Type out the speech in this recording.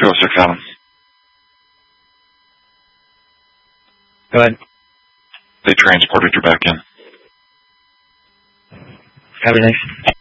Echo 6 Adam. Go ahead. They transported you back in. Copy, thanks.